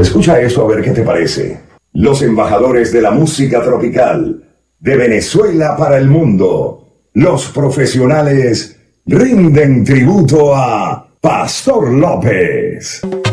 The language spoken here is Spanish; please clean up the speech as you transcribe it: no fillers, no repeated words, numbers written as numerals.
Escucha esto a ver qué te parece. Los embajadores de la música tropical de Venezuela para el mundo, los profesionales, rinden tributo a Pastor López.